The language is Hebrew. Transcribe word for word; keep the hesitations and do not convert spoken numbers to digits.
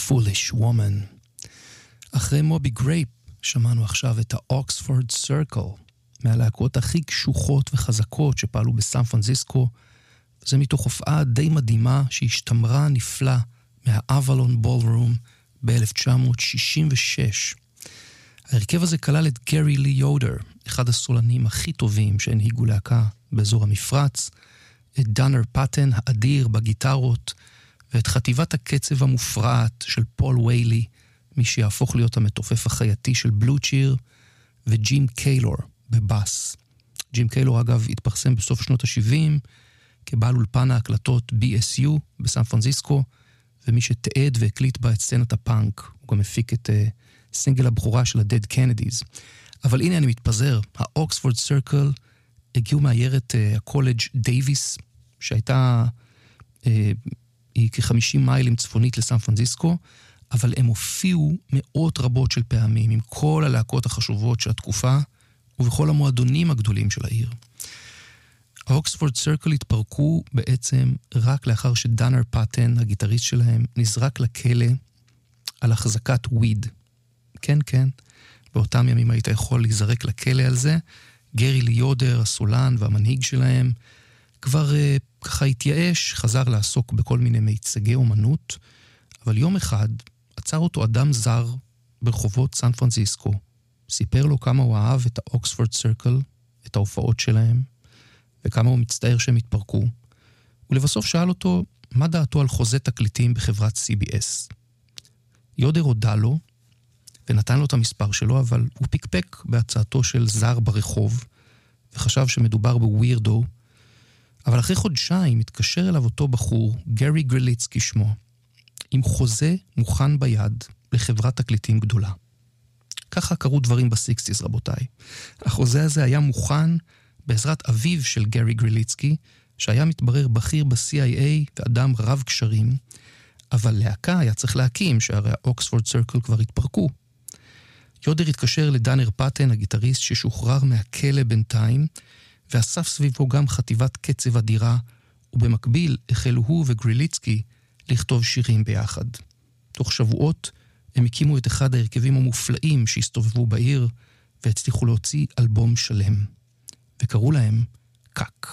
Foolish Woman. אחרי מובי גרייפ שמענו עכשיו את האוקספורד סרקל, מהלהקות הכי קשוחות וחזקות שפעלו בסן פרנסיסקו. זה מתוך הופעה די מדהימה שהשתמרה נפלא מהאבלון בולרום ב-אלף תשע מאות שישים ושש. ההרכב הזה כלל את גרי לי יודר, אחד הסולנים הכי טובים שהנהיגו להקה באזור המפרץ, את דאנר פאטן האדיר בגיטרות, ואת חטיבת הקצב המופרעת של פול ויילי, מי שיהפוך להיות המתופף החייתי של בלו צ'יר, וג'ים קיילור בבאס. ג'ים קיילור אגב התפרסם בסוף שנות ה-שבעים, כבעל אולפן ההקלטות בי אס יו בסן פרנסיסקו, ומי שתעד והקליט בה את סצנת הפאנק, הוא גם הפיק את uh, סינגל הבחורה של ה-Dead Kennedys. אבל הנה אני מתפזר, האוקספורד סרקל הגיעו מעיירת uh, הקולג' דייביס, שהייתה uh, היא כ-חמישים מיילים צפונית לסן פרנסיסקו, אבל הם הופיעו מאות רבות של פעמים עם כל הלהקות החשובות של התקופה, ובכל המועדונים הגדולים של העיר. האוקספורד סרקל התפרקו בעצם רק לאחר שדאנר פאטן, הגיטריסט שלהם, נזרק לכלא על החזקת וויד. כן, כן, באותם ימים היית יכול להיזרק לכלא על זה. גרי לי יודר, הסולן והמנהיג שלהם, כבר uh, ככה התייאש, חזר לעסוק בכל מיני מיצגי אומנות, אבל יום אחד עצר אותו אדם זר ברחובות סן פרנסיסקו, סיפר לו כמה הוא אהב את האוקספורד סרקל, את ההופעות שלהם, וכמה הוא מצטער שהם התפרקו, ולבסוף שאל אותו מה דעתו על חוזה תקליטים בחברת סי בי אס. יודר הודע לו, ונתן לו את המספר שלו, אבל הוא פיקפק בהצעתו של זר ברחוב, וחשב שמדובר בווירדו, אבל אחרי חודשיים התקשר אליו אותו בחור, גרי גריליצקי שמו, עם חוזה מוכן ביד לחברת תקליטים גדולה. ככה קרו דברים בסיקסטיז, רבותיי. החוזה הזה היה מוכן בעזרת אביו של גרי גריליצקי, שהיה מתברר בכיר ב-סי איי איי ואדם רב קשרים, אבל להקה היה צריך להקים, שהרי האוקספורד סרקל כבר התפרקו. יודר התקשר לדאנר פאטן, הגיטריסט ששוחרר מהכלא בינתיים, ואסף סביבו גם חטיבת קצב אדירה, ובמקביל החלו הוא וגריליצקי לכתוב שירים ביחד. תוך שבועות הם הקימו את אחד ההרכבים המופלאים שהסתובבו בעיר, והצליחו להוציא אלבום שלם. וקראו להם קק.